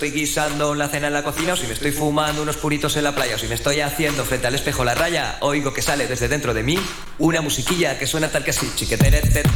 estoy guisando la cena en la cocina, o si me estoy fumando unos puritos en la playa, o si me estoy haciendo frente al espejo la raya, oigo que sale desde dentro de mí una musiquilla que suena tal que así, chiqueterete.